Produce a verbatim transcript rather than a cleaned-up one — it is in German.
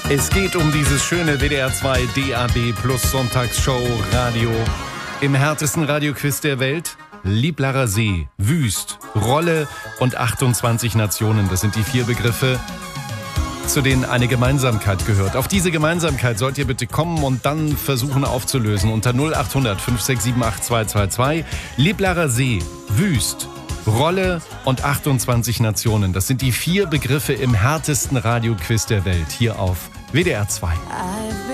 Es geht um dieses schöne W D R zwei D A B Plus Sonntagsshow Radio. Im härtesten Radioquiz der Welt. Lieblarer See, Wüst, Rolle und achtundzwanzig Nationen. Das sind die vier Begriffe, zu denen eine Gemeinsamkeit gehört. Auf diese Gemeinsamkeit sollt ihr bitte kommen und dann versuchen aufzulösen. Unter null acht hundert fünf sechs sieben acht zwei zwei zwei. Lieblarer See, Wüst, Rolle und achtundzwanzig Nationen. Das sind die vier Begriffe im härtesten Radioquiz der Welt. Hier auf W D R zwei.